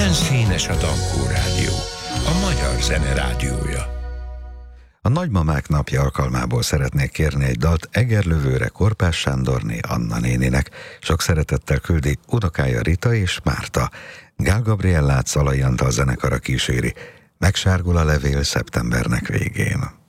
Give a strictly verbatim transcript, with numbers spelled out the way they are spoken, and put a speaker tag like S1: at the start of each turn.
S1: Olyan színes a Dankó Rádió, a magyar zene rádiója.
S2: A Nagymamák napja alkalmából szeretnék kérni egy dalt Egerlövőre Korpás Sándorné Anna néninek. Sok szeretettel küldi unokája Rita és Márta. Gál Gabriellát Szalai Antal zenekara kíséri. Megsárgul a levél szeptembernek végén.